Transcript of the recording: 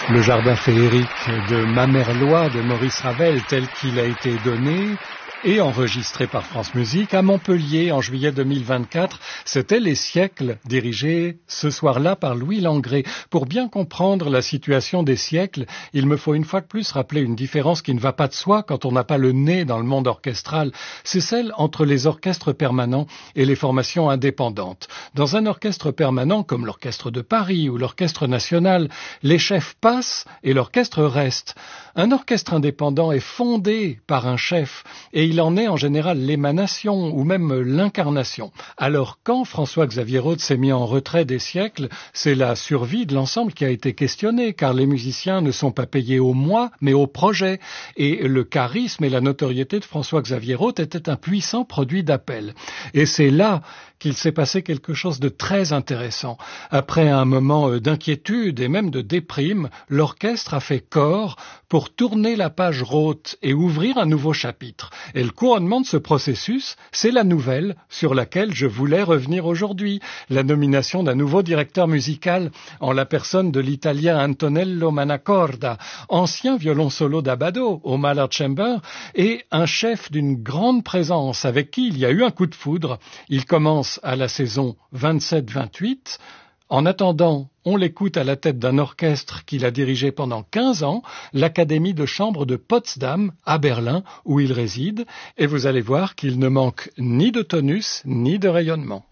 Le jardin féerique de Mamerlois de Maurice Ravel tel qu'il a été donné et enregistré par France Musique à Montpellier en juillet 2024. C'était Les siècles, dirigé ce soir-là par Louis Langrée. Pour bien comprendre la situation des siècles, il me faut une fois de plus rappeler une différence qui ne va pas de soi quand on n'a pas le nez dans le monde orchestral. C'est celle entre les orchestres permanents et les formations indépendantes. Dans un orchestre permanent, comme l'Orchestre de Paris ou l'Orchestre national, les chefs passent et l'orchestre reste. Un orchestre indépendant est fondé par un chef et il en est en général l'émanation ou même l'incarnation. Alors quand François-Xavier Roth s'est mis en retrait des siècles, c'est la survie de l'ensemble qui a été questionnée, car les musiciens ne sont pas payés au mois, mais au projet. Et le charisme et la notoriété de François-Xavier Roth étaient un puissant produit d'appel. Et c'est là qu'il s'est passé quelque chose de très intéressant. Après un moment d'inquiétude et même de déprime, l'orchestre a fait corps pour tourner la page Roth et ouvrir un nouveau chapitre. Et le couronnement de ce processus, c'est la nouvelle sur laquelle je voulais revenir aujourd'hui. La nomination d'un nouveau directeur musical en la personne de l'italien Antonello Manacorda, ancien violon solo d'Abbado au Mahler Chamber et un chef d'une grande présence avec qui il y a eu un coup de foudre. Il commence à la saison 27-28. En attendant, on l'écoute à la tête d'un orchestre qu'il a dirigé pendant 15 ans, l'Académie de chambre de Potsdam, à Berlin, où il réside, et vous allez voir qu'il ne manque ni de tonus ni de rayonnement.